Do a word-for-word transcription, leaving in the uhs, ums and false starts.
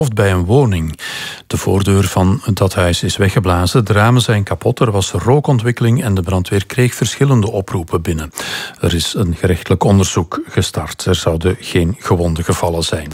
bij een woning. De voordeur van dat huis is weggeblazen, de ramen zijn kapot, er was rookontwikkeling en de brandweer kreeg verschillende oproepen binnen. Er is een gerechtelijk onderzoek gestart. Er zouden geen gewonde gevallen zijn.